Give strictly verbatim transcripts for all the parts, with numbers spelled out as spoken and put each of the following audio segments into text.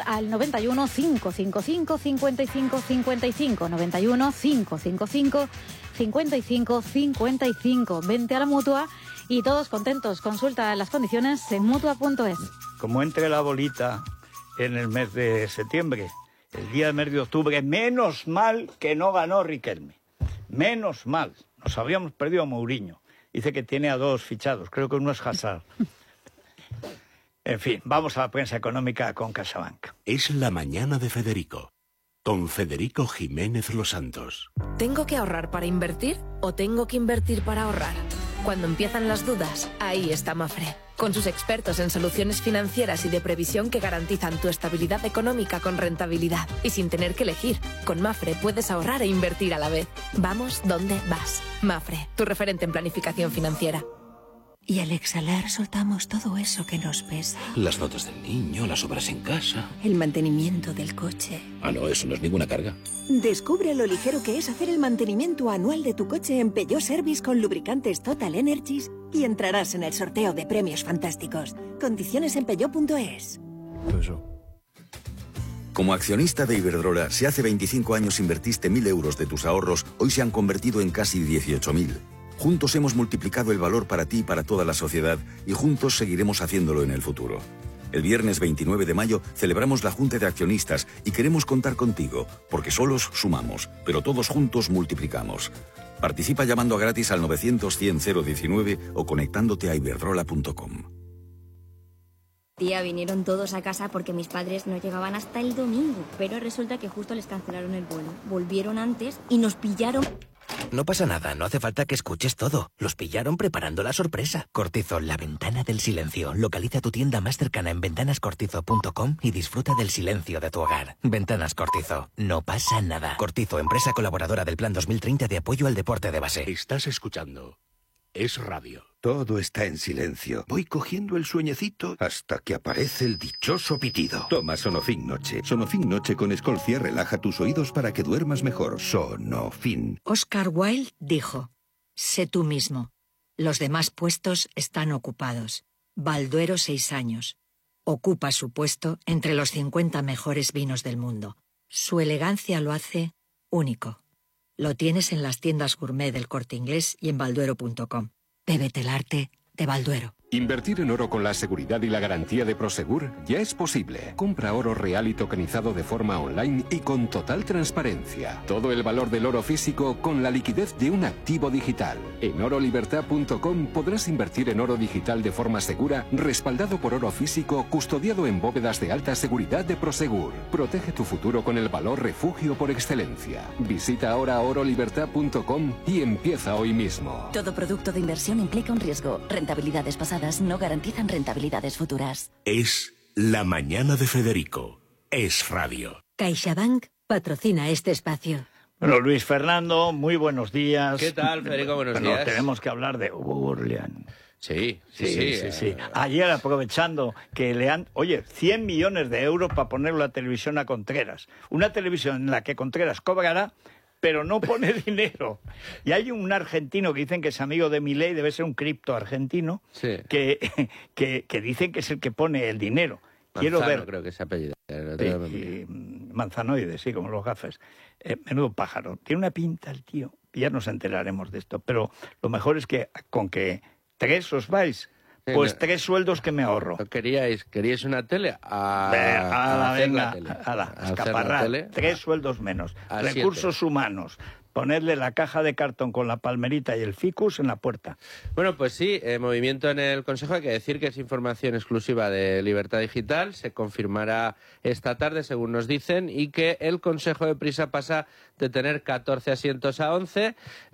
al noventa y uno, cinco cinco cinco, cincuenta y cinco cincuenta y cinco, noventa y uno, cinco cinco cinco, cincuenta y cinco cincuenta y cinco. Vente a la Mutua y todos contentos. Consulta las condiciones en mutua punto es. Como entre la bolita en el mes de septiembre, el día del mes de octubre, menos mal que no ganó Riquelme. Menos mal. Nos habríamos perdido a Mourinho. Dice que tiene a dos fichados. Creo que uno es Hazard. En fin, vamos a la prensa económica con CaixaBank. Es la mañana de Federico, con Federico Jiménez Los Santos. ¿Tengo que ahorrar para invertir o tengo que invertir para ahorrar? Cuando empiezan las dudas, ahí está Mafre, con sus expertos en soluciones financieras y de previsión que garantizan tu estabilidad económica con rentabilidad y sin tener que elegir. Con Mafre puedes ahorrar e invertir a la vez. Vamos donde vas. Mafre, tu referente en planificación financiera. Y al exhalar soltamos todo eso que nos pesa. Las notas del niño, las obras en casa. El mantenimiento del coche. Ah, no, eso no es ninguna carga. Descubre lo ligero que es hacer el mantenimiento anual de tu coche en Peugeot Service con lubricantes Total Energies y entrarás en el sorteo de premios fantásticos. Condiciones en peugeot punto es. Como accionista de Iberdrola, si hace veinticinco años invertiste mil euros de tus ahorros, hoy se han convertido en casi dieciocho mil. Juntos hemos multiplicado el valor para ti y para toda la sociedad y juntos seguiremos haciéndolo en el futuro. El viernes veintinueve de mayo celebramos la Junta de Accionistas y queremos contar contigo, porque solos sumamos, pero todos juntos multiplicamos. Participa llamando gratis al novecientos, cien, cero diecinueve o conectándote a iberdrola punto com. Tía, vinieron todos a casa porque mis padres no llegaban hasta el domingo, pero resulta que justo les cancelaron el vuelo. Volvieron antes y nos pillaron... No pasa nada, no hace falta que escuches todo. Los pillaron preparando la sorpresa. Cortizo, la ventana del silencio. Localiza tu tienda más cercana en ventanas cortizo punto com y disfruta del silencio de tu hogar. Ventanas Cortizo. No pasa nada. Cortizo, empresa colaboradora del Plan dos mil treinta de apoyo al deporte de base. Estás escuchando Es Radio. Todo está en silencio. Voy cogiendo el sueñecito hasta que aparece el dichoso pitido. Toma Sonofin Noche. Sonofin Noche con Escolcia relaja tus oídos para que duermas mejor. Sonofin. Oscar Wilde dijo: sé tú mismo. Los demás puestos están ocupados. Balduero, seis años. Ocupa su puesto entre los cincuenta mejores vinos del mundo. Su elegancia lo hace único. Lo tienes en las tiendas gourmet del Corte Inglés y en balduero punto com. Bébete el arte de Balduero. Invertir en oro con la seguridad y la garantía de Prosegur ya es posible. Compra oro real y tokenizado de forma online y con total transparencia. Todo el valor del oro físico con la liquidez de un activo digital. En oro libertad punto com podrás invertir en oro digital de forma segura, respaldado por oro físico, custodiado en bóvedas de alta seguridad de Prosegur. Protege tu futuro con el valor refugio por excelencia. Visita ahora oro libertad punto com y empieza hoy mismo. Todo producto de inversión implica un riesgo. Rentabilidades pasadas no garantizan rentabilidades futuras. Es la mañana de Federico. Es Radio. CaixaBank patrocina este espacio. Bueno, Luis Fernando, muy buenos días. ¿Qué tal, Federico? Buenos bueno, días. Tenemos que hablar de Gurlian. Sí, sí, sí, sí. sí, eh... sí. Ayer, aprovechando que le han... Oye, cien millones de euros para poner la televisión a Contreras. Una televisión en la que Contreras cobrará, pero no pone dinero. Y hay un argentino que dicen que es amigo de Milei, debe ser un cripto argentino, sí. que, que, que dicen que es el que pone el dinero. Quiero Manzano, ver... creo que es apellido. Sí, y, manzanoide, sí, como los gafes. Eh, menudo pájaro. Tiene una pinta el tío. Ya nos enteraremos de esto. Pero lo mejor es que con que tres os vais... Pues tres sueldos que me ahorro. ¿Queríais, queríais una tele? A, a, a la venga, la tele. a la a escaparrar. Tres a, sueldos menos. A Recursos siete. humanos. Ponerle la caja de cartón con la palmerita y el ficus en la puerta. Bueno, pues sí, eh, movimiento en el Consejo. Hay que decir que es información exclusiva de Libertad Digital. Se confirmará esta tarde, según nos dicen, y que el Consejo de Prisa pasa de tener catorce asientos a once.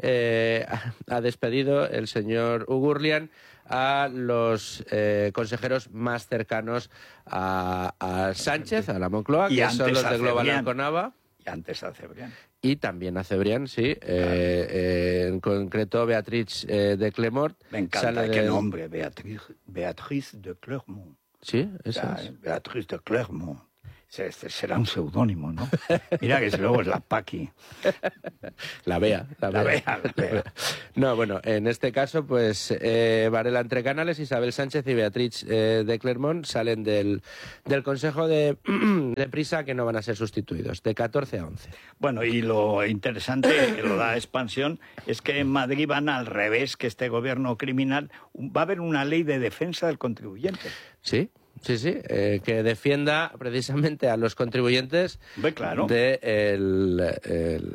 Eh, ha despedido el señor Ugurlian a los eh, consejeros más cercanos a, a Sánchez, a la Moncloa, y que son los de Global Cebrián. Alconava. Y antes a Cebrián. Y también a Cebrián, sí. Claro. Eh, eh, en concreto, Beatriz eh, de Clermont. Me encanta, sale qué del... nombre, Beatriz, Beatriz de Clermont. Sí, esa o sea, es. Beatriz de Clermont. Será un seudónimo, ¿no? Mira que luego es la Paqui. La Bea. La La Bea. Bea, la Bea. No, bueno, en este caso, pues eh, Varela Entre Canales, Isabel Sánchez y Beatriz eh, de Clermont salen del, del Consejo de, de Prisa, que no van a ser sustituidos, de catorce a once. Bueno, y lo interesante, que lo da Expansión, es que en Madrid van al revés que este gobierno criminal. Va a haber una ley de defensa del contribuyente. Sí. Sí, sí, eh, que defienda precisamente a los contribuyentes claro. de el, el,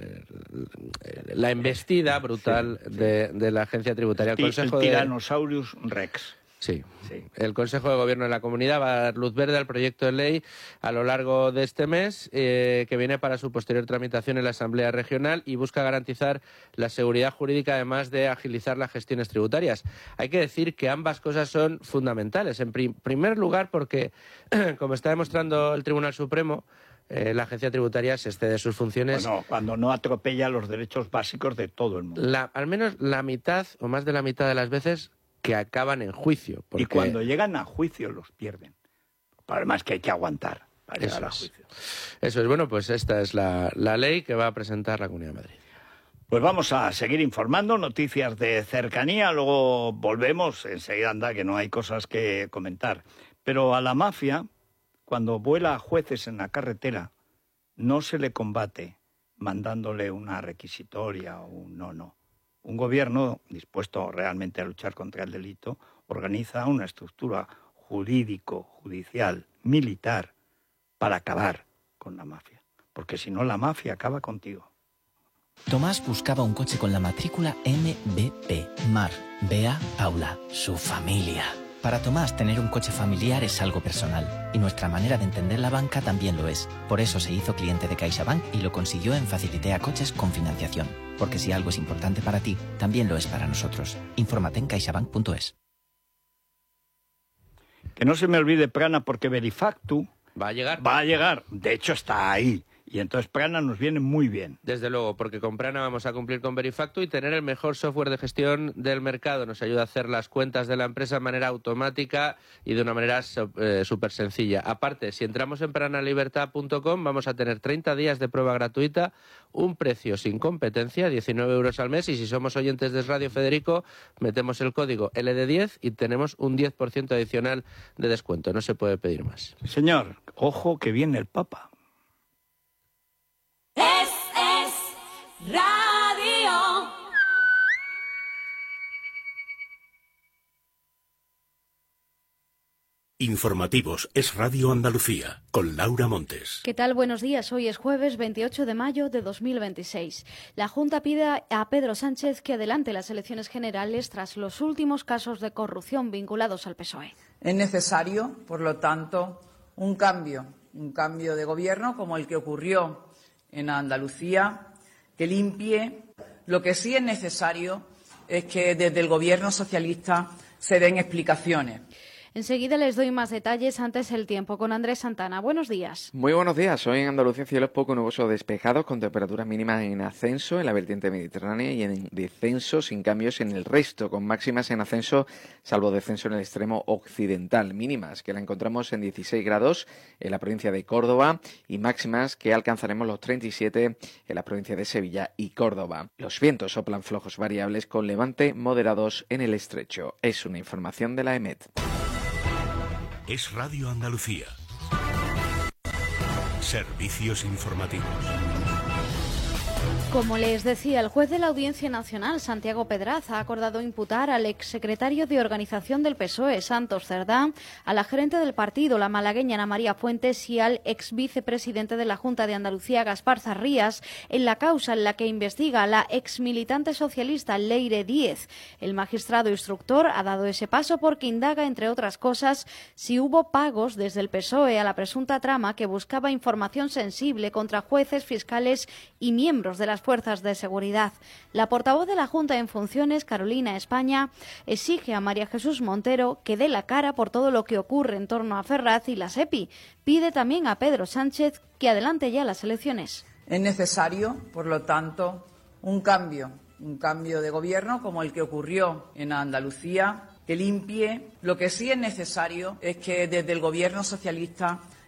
el, la embestida brutal sí, sí. De, de la agencia tributaria. El, Consejo el Tyrannosaurus de... Rex. Sí. sí, el Consejo de Gobierno de la Comunidad va a dar luz verde al proyecto de ley a lo largo de este mes, eh, que viene para su posterior tramitación en la Asamblea Regional y busca garantizar la seguridad jurídica, además de agilizar las gestiones tributarias. Hay que decir que ambas cosas son fundamentales. En pri- primer lugar, porque, como está demostrando el Tribunal Supremo, Eh, la agencia tributaria se excede sus funciones. Bueno, cuando no atropella los derechos básicos de todo el mundo. La, al menos la mitad o más de la mitad de las veces que acaban en juicio. Porque... Y cuando llegan a juicio los pierden. Además que hay que aguantar para Eso llegar a es. juicio. Eso es. Bueno, pues esta es la, la ley que va a presentar la Comunidad de Madrid. Pues vamos a seguir informando, noticias de cercanía, luego volvemos, enseguida anda que no hay cosas que comentar. Pero a la mafia, cuando vuela a jueces en la carretera, no se le combate mandándole una requisitoria o un no, no. Un gobierno dispuesto realmente a luchar contra el delito organiza una estructura jurídico, judicial, militar para acabar con la mafia. Porque si no, la mafia acaba contigo. Tomás buscaba un coche con la matrícula M B P, Mar, Bea, Paula, su familia. Para Tomás, tener un coche familiar es algo personal, y nuestra manera de entender la banca también lo es. Por eso se hizo cliente de CaixaBank y lo consiguió en Facilitea Coches con financiación. Porque si algo es importante para ti, también lo es para nosotros. Infórmate en caixabank punto es. Que no se me olvide Prana, porque Verifactu va a llegar. Va a llegar, de hecho está ahí. Y entonces Prana nos viene muy bien. Desde luego, porque con Prana vamos a cumplir con Verifactu y tener el mejor software de gestión del mercado. Nos ayuda a hacer las cuentas de la empresa de manera automática y de una manera eh, súper sencilla. Aparte, si entramos en pranalibertad punto com vamos a tener treinta días de prueba gratuita, un precio sin competencia, diecinueve euros al mes, y si somos oyentes de Radio Federico, metemos el código L D diez y tenemos un diez por ciento adicional de descuento. No se puede pedir más. Señor, ojo que viene el Papa. Es, es radio. Informativos Es Radio Andalucía, con Laura Montes. ¿Qué tal? Buenos días. Hoy es jueves veintiocho de mayo de dos mil veintiséis. La Junta pide a Pedro Sánchez que adelante las elecciones generales tras los últimos casos de corrupción vinculados al P S O E. Es necesario, por lo tanto, un cambio, un cambio de gobierno como el que ocurrió en Andalucía, que limpie. Lo que sí es necesario es que desde el Gobierno socialista se den explicaciones. Enseguida les doy más detalles. Antes el tiempo con Andrés Santana. Buenos días. Muy buenos días. Hoy en Andalucía cielos poco nubosos despejados con temperaturas mínimas en ascenso en la vertiente mediterránea y en descenso sin cambios en el resto, con máximas en ascenso salvo descenso en el extremo occidental. Mínimas que la encontramos en dieciséis grados en la provincia de Córdoba y máximas que alcanzaremos los treinta y siete en la provincia de Sevilla y Córdoba. Los vientos soplan flojos variables con levante moderados en el estrecho. Es una información de la EMET. Es Radio Andalucía. Servicios informativos. Como les decía, el juez de la Audiencia Nacional, Santiago Pedraz, ha acordado imputar al exsecretario de Organización del P S O E, Santos Cerdá, a la gerente del partido, la malagueña Ana María Fuentes, y al exvicepresidente de la Junta de Andalucía, Gaspar Zarrías, en la causa en la que investiga a la exmilitante socialista Leire Díez. El magistrado instructor ha dado ese paso porque indaga, entre otras cosas, si hubo pagos desde el P S O E a la presunta trama que buscaba información sensible contra jueces, fiscales y miembros de las fuerzas de seguridad. La portavoz de la Junta en funciones, Carolina España, exige a María Jesús Montero que dé la cara por todo lo que ocurre en torno a Ferraz y la SEPI. Pide también a Pedro Sánchez que adelante ya las elecciones. Es necesario, por lo tanto, un cambio, un cambio de gobierno como el que ocurrió en Andalucía, que limpie. Lo que sí es necesario es que desde el Gobierno socialista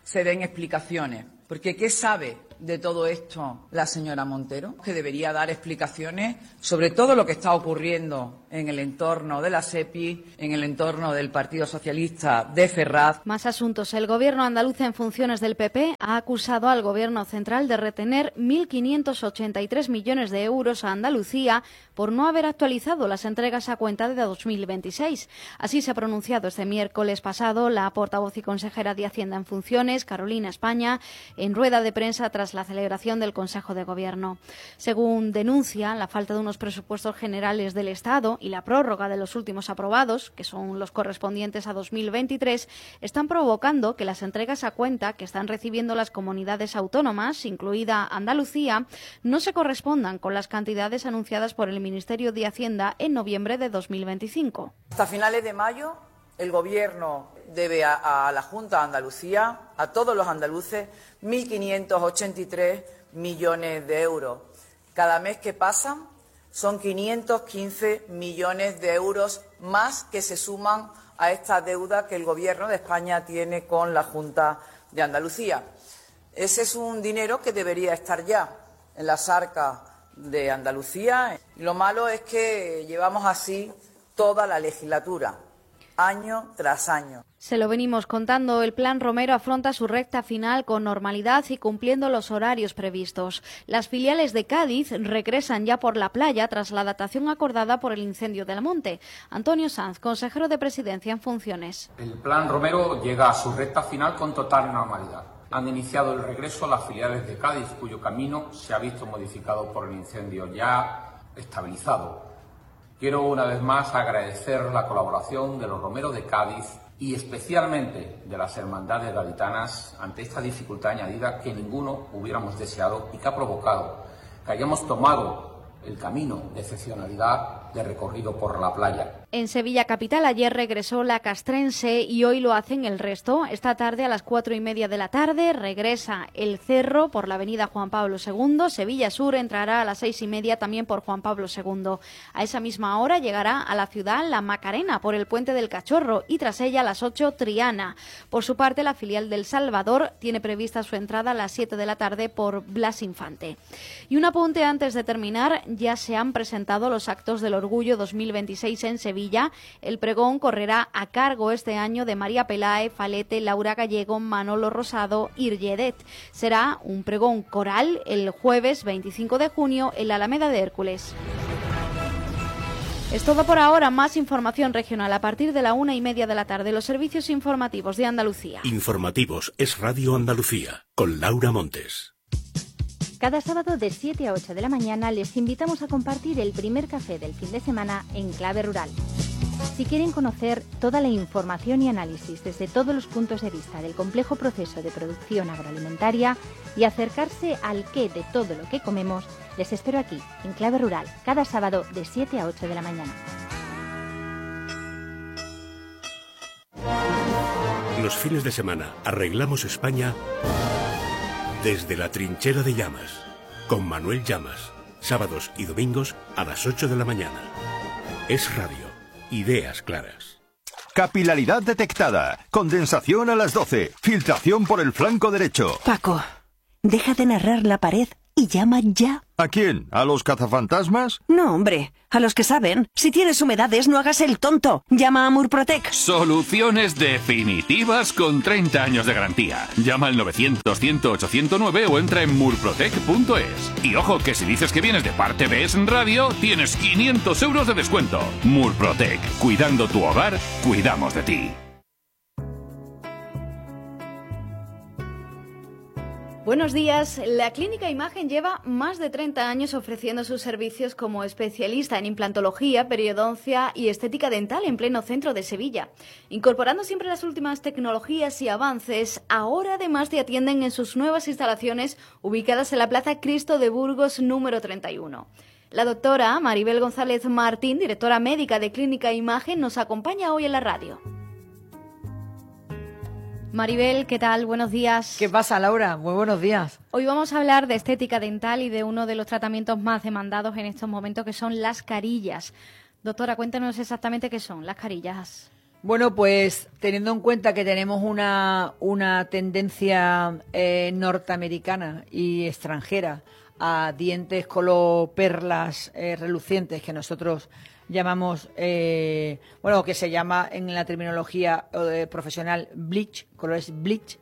se den explicaciones. Porque ¿qué sabe de todo esto la señora Montero? Que debería dar explicaciones sobre todo lo que está ocurriendo en el entorno de la SEPI, en el entorno del Partido Socialista de Ferraz. Más asuntos. El Gobierno andaluz en funciones del P P ha acusado al Gobierno central de retener mil quinientos ochenta y tres millones de euros a Andalucía por no haber actualizado las entregas a cuenta de dos mil veintiséis. Así se ha pronunciado este miércoles pasado la portavoz y consejera de Hacienda en funciones, Carolina España, en rueda de prensa tras la celebración del Consejo de Gobierno. Según denuncia, la falta de unos presupuestos generales del Estado y la prórroga de los últimos aprobados, que son los correspondientes a dos mil veintitrés, están provocando que las entregas a cuenta que están recibiendo las comunidades autónomas, incluida Andalucía, no se correspondan con las cantidades anunciadas por el Ministerio de Hacienda en noviembre de dos mil veinticinco. Hasta finales de mayo, el Gobierno debe a, a la Junta de Andalucía, a todos los andaluces, mil quinientos ochenta y tres millones de euros. Cada mes que pasa son quinientos quince millones de euros más que se suman a esta deuda que el Gobierno de España tiene con la Junta de Andalucía. Ese es un dinero que debería estar ya en las arcas de Andalucía. Y lo malo es que llevamos así toda la legislatura, año tras año. Se lo venimos contando, el Plan Romero afronta su recta final con normalidad y cumpliendo los horarios previstos. Las filiales de Cádiz regresan ya por la playa tras la datación acordada por el incendio del Monte. Antonio Sanz, consejero de Presidencia en funciones. El Plan Romero llega a su recta final con total normalidad. Han iniciado el regreso las filiales de Cádiz, cuyo camino se ha visto modificado por el incendio ya estabilizado. Quiero una vez más agradecer la colaboración de los Romeros de Cádiz y especialmente de las hermandades gaditanas ante esta dificultad añadida que ninguno hubiéramos deseado y que ha provocado que hayamos tomado el camino de excepcionalidad de recorrido por la playa. En Sevilla capital ayer regresó la castrense y hoy lo hacen el resto. Esta tarde a las cuatro y media de la tarde regresa el Cerro por la avenida Juan Pablo segundo. Sevilla Sur entrará a las seis y media también por Juan Pablo segundo. A esa misma hora llegará a la ciudad la Macarena por el Puente del Cachorro y tras ella a las ocho Triana. Por su parte la filial del Salvador tiene prevista su entrada a las siete de la tarde por Blas Infante. Y un apunte antes de terminar, ya se han presentado los actos del Orgullo dos mil veintiséis en Sevilla. El pregón correrá a cargo este año de María Pelae, Falete, Laura Gallego, Manolo Rosado y Iryedet. Será un pregón coral el jueves veinticinco de junio en la Alameda de Hércules. Es todo por ahora. Más información regional a partir de la una y media de la tarde. Los servicios informativos de Andalucía. Informativos es Radio Andalucía con Laura Montes. Cada sábado de siete a ocho de la mañana les invitamos a compartir el primer café del fin de semana en Clave Rural. Si quieren conocer toda la información y análisis desde todos los puntos de vista del complejo proceso de producción agroalimentaria y acercarse al qué de todo lo que comemos, les espero aquí, en Clave Rural, cada sábado de siete a ocho de la mañana. Los fines de semana arreglamos España desde la trinchera de Llamas, con Manuel Llamas, sábados y domingos a las ocho de la mañana. Es radio, ideas claras. Capilaridad detectada, condensación a las doce, filtración por el flanco derecho. Paco, deja de narrar la pared y llama ya. ¿A quién? ¿A los cazafantasmas? No, hombre, a los que saben. Si tienes humedades, no hagas el tonto. Llama a Murprotec. Soluciones definitivas con treinta años de garantía. Llama al novecientos, cien, ocho cero nueve o entra en murprotec punto es. Y ojo, que si dices que vienes de parte de Es Radio, tienes quinientos euros de descuento. Murprotec. Cuidando tu hogar, cuidamos de ti. Buenos días. La Clínica Imagen lleva más de treinta años ofreciendo sus servicios como especialista en implantología, periodoncia y estética dental en pleno centro de Sevilla. Incorporando siempre las últimas tecnologías y avances, ahora además te atienden en sus nuevas instalaciones ubicadas en la Plaza Cristo de Burgos número treinta y uno. La doctora Maribel González Martín, directora médica de Clínica Imagen, nos acompaña hoy en la radio. Maribel, ¿qué tal? Buenos días. ¿Qué pasa, Laura? Muy buenos días. Hoy vamos a hablar de estética dental y de uno de los tratamientos más demandados en estos momentos, que son las carillas. Doctora, cuéntanos exactamente qué son las carillas. Bueno, pues teniendo en cuenta que tenemos una, una tendencia eh, norteamericana y extranjera a dientes color perlas eh, relucientes que nosotros llamamos, eh, bueno, que se llama en la terminología eh, profesional bleach, colores bleach,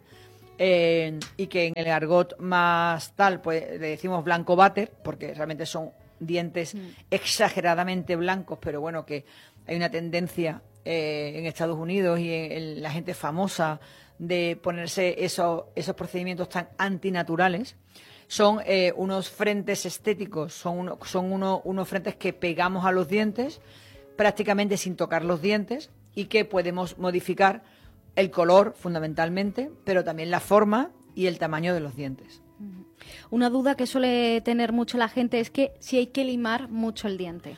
eh, y que en el argot más tal, pues le decimos blanco butter, porque realmente son dientes mm. exageradamente blancos, pero bueno, que hay una tendencia eh, en Estados Unidos y en, en la gente famosa de ponerse esos, esos procedimientos tan antinaturales. Son eh, unos frentes estéticos, son, uno, son uno, unos frentes que pegamos a los dientes prácticamente sin tocar los dientes y que podemos modificar el color fundamentalmente, pero también la forma y el tamaño de los dientes. Una duda que suele tener mucho la gente es que si hay que limar mucho el diente.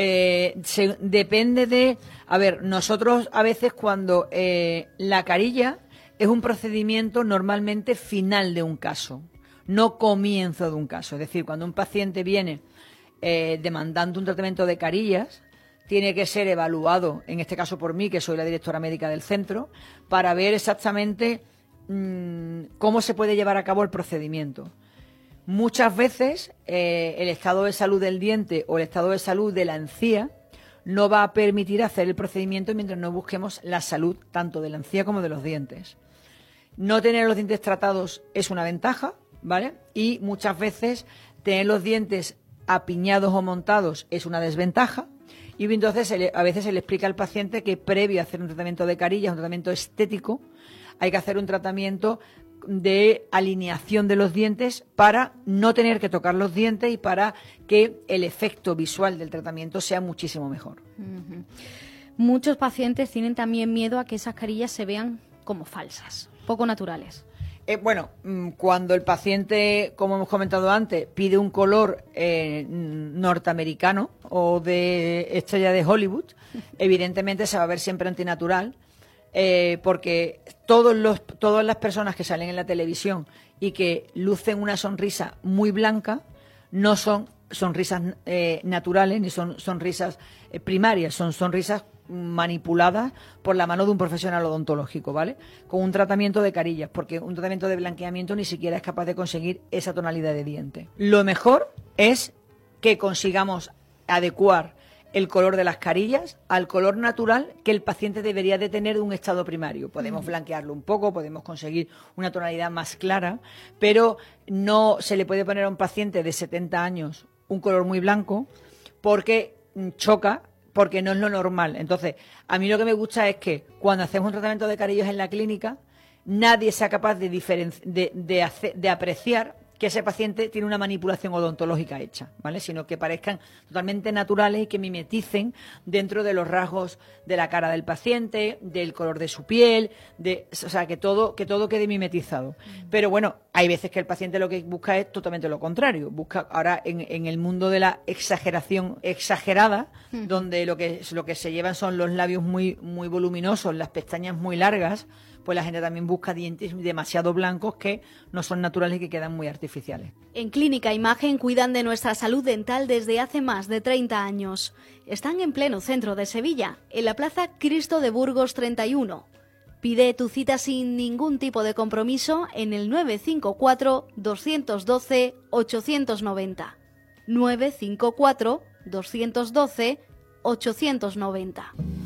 Eh, se, depende de... A ver, nosotros a veces cuando eh, la carilla es un procedimiento normalmente final de un caso, no comienzo de un caso. Es decir, cuando un paciente viene eh, demandando un tratamiento de carillas, tiene que ser evaluado, en este caso por mí, que soy la directora médica del centro, para ver exactamente mmm, cómo se puede llevar a cabo el procedimiento. Muchas veces eh, el estado de salud del diente o el estado de salud de la encía no va a permitir hacer el procedimiento mientras no busquemos la salud tanto de la encía como de los dientes. No tener los dientes tratados es una ventaja, ¿vale? Y muchas veces tener los dientes apiñados o montados es una desventaja. Y entonces se le, a veces se le explica al paciente que previo a hacer un tratamiento de carillas, un tratamiento estético, hay que hacer un tratamiento de alineación de los dientes para no tener que tocar los dientes y para que el efecto visual del tratamiento sea muchísimo mejor. Uh-huh. Muchos pacientes tienen también miedo a que esas carillas se vean como falsas, poco naturales. Eh, bueno, cuando el paciente, como hemos comentado antes, pide un color eh, norteamericano o de estrella de Hollywood, evidentemente se va a ver siempre antinatural, eh, porque todos los, todas las personas que salen en la televisión y que lucen una sonrisa muy blanca no son sonrisas eh, naturales ni son sonrisas eh, primarias, son sonrisas manipuladas por la mano de un profesional odontológico, ¿vale? Con un tratamiento de carillas, porque un tratamiento de blanqueamiento ni siquiera es capaz de conseguir esa tonalidad de diente. Lo mejor es que consigamos adecuar el color de las carillas al color natural que el paciente debería de tener de un estado primario. Podemos mm. blanquearlo un poco, podemos conseguir una tonalidad más clara, pero no se le puede poner a un paciente de setenta años un color muy blanco porque choca, porque no es lo normal. Entonces, a mí lo que me gusta es que cuando hacemos un tratamiento de carillas en la clínica, nadie sea capaz de, diferenci- de, de, hacer, de apreciar que ese paciente tiene una manipulación odontológica hecha, ¿vale? Sino que parezcan totalmente naturales y que mimeticen dentro de los rasgos de la cara del paciente, del color de su piel, de, o sea, que todo, que todo quede mimetizado. Mm. Pero bueno, hay veces que el paciente lo que busca es totalmente lo contrario. Busca ahora en, en el mundo de la exageración exagerada, mm. donde lo que, lo que se llevan son los labios muy, muy voluminosos, las pestañas muy largas, pues la gente también busca dientes demasiado blancos que no son naturales y que quedan muy artificiales. En Clínica Imagen cuidan de nuestra salud dental desde hace más de treinta años. Están en pleno centro de Sevilla, en la Plaza Cristo de Burgos treinta y uno. Pide tu cita sin ningún tipo de compromiso en el nueve cinco cuatro, dos uno dos, ocho nueve cero. nueve cinco cuatro, dos uno dos, ocho nueve cero.